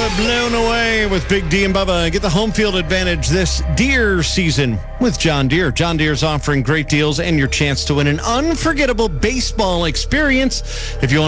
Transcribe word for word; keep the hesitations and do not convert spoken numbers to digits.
Blown Away with Big D and Bubba. Get the home field advantage this deer season with John Deere. John Deere's offering great deals and your chance to win an unforgettable baseball experience. If you want